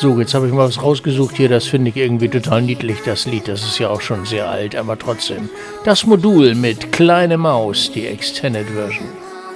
So, jetzt habe ich mal was rausgesucht hier, das finde ich irgendwie total niedlich, das Lied. Das ist ja auch schon sehr alt, aber trotzdem. Das Modul mit Kleine Maus, die Extended Version.